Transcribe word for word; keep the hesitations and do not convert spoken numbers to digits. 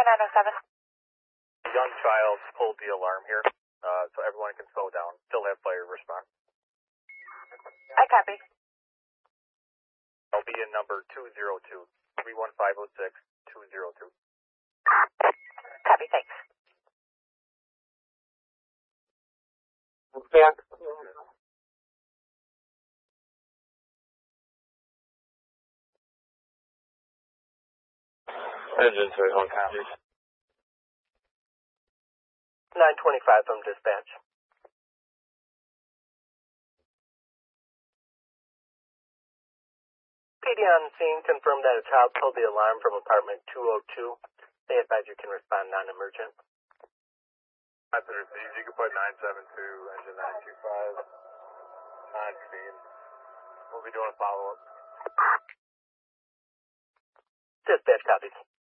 nine oh seven. A young child pulled the alarm here, uh, so everyone can slow down. Still have fire response. I copy. I'll be in number two zero two, three one five oh six, two zero two. Copy, thanks. Back. Engine three one copies. nine twenty-five from dispatch. P D on scene confirmed that a child pulled the alarm from apartment two oh two. They advise you can respond non-emergent. nine thirty, you can put nine seven two, engine nine two five, on scene. We'll be doing a follow-up. Dispatch copies.